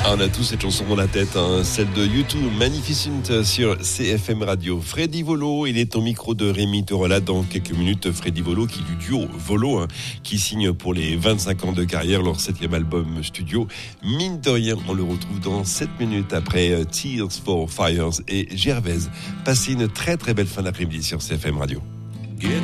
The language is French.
Ah, on a tous cette chanson dans la tête, hein, celle de U2, Magnificent sur CFM Radio. Freddy Volo, il est au micro de Rémi Torola dans quelques minutes. Freddy Volo, qui du duo Volo, hein, qui signe pour les 25 ans de carrière leur 7e album studio. Mine de rien, on le retrouve dans 7 minutes après Tears for Fears et Gervaise. Passez une très très belle fin d'après-midi sur CFM Radio.